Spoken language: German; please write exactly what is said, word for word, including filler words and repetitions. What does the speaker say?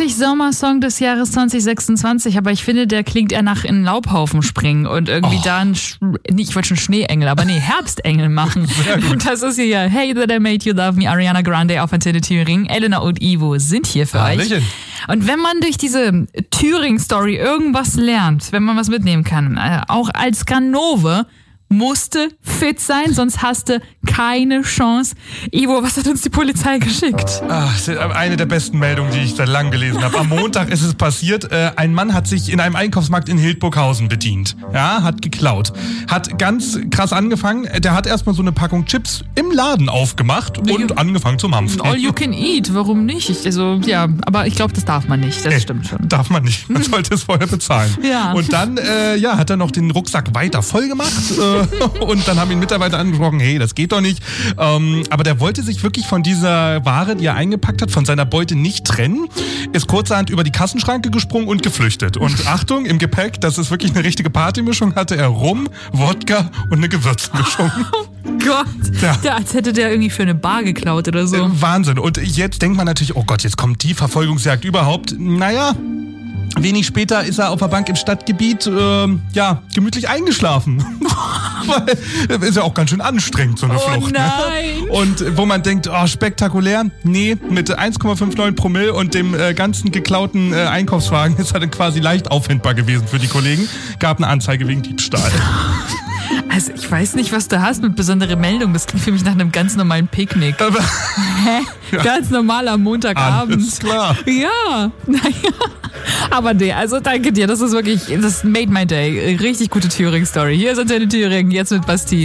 eigentlich Sommersong des Jahres zwanzig sechsundzwanzig, aber ich finde, der klingt eher nach in einen Laubhaufen springen und irgendwie oh. da ein, Sch- nee, ich wollte schon Schneeengel, aber nee, Herbstengel machen. Das ist hier Hey That I Made You Love Me, Ariana Grande auf Antenne Thüringen. Elena und Ivo sind hier für Hallöchen. euch. Und wenn man durch diese Thüringen-Story irgendwas lernt, wenn man was mitnehmen kann, äh, auch als Ganove, musste fit sein, sonst hast du keine Chance. Ivo, was hat uns die Polizei geschickt? Ach, das ist eine der besten Meldungen, die ich seit langem gelesen habe. Am Montag ist es passiert. Äh, ein Mann hat sich in einem Einkaufsmarkt in Hildburghausen bedient. Ja, hat geklaut. Hat ganz krass angefangen. Der hat erstmal so eine Packung Chips im Laden aufgemacht und you, angefangen zu mampfen. All you can eat, warum nicht? Ich, also, ja, aber ich glaube, das darf man nicht. Das nee, stimmt schon. Darf man nicht. Man sollte es vorher bezahlen. Ja. Und dann, äh, ja, hat er noch den Rucksack weiter voll gemacht. Äh, und dann haben ihn Mitarbeiter angesprochen, hey, das geht doch nicht. Ähm, aber der wollte sich wirklich von dieser Ware, die er eingepackt hat, von seiner Beute nicht trennen, ist kurzerhand über die Kassenschranke gesprungen und geflüchtet. Und Achtung, im Gepäck, das ist wirklich eine richtige Partymischung, hatte er Rum, Wodka und eine Gewürzmischung. Oh Gott, ja. Ja, als hätte der irgendwie für eine Bar geklaut oder so. Äh, Wahnsinn. Und jetzt denkt man natürlich, oh Gott, jetzt kommt die Verfolgungsjagd überhaupt. Naja, wenig später ist er auf der Bank im Stadtgebiet, äh, ja, gemütlich eingeschlafen. Weil ist ja auch ganz schön anstrengend, so eine oh Flucht. Nein. Ne? Und wo man denkt, oh, spektakulär. Nee, mit eins Komma neunundfünfzig Promille und dem äh, ganzen geklauten äh, Einkaufswagen ist er dann quasi leicht auffindbar gewesen für die Kollegen. Gab eine Anzeige wegen Diebstahl. Also ich weiß nicht, was du hast mit besonderen Meldungen. Das klingt für mich nach einem ganz normalen Picknick. Aber, Hä? Ja. Ganz normaler Montagabend. Alles klar. Ja, naja. Aber nee, also danke dir. Das ist wirklich, das made my day. Richtig gute Thüringen-Story. Hier ist Antenne Thüringen, jetzt mit Basti.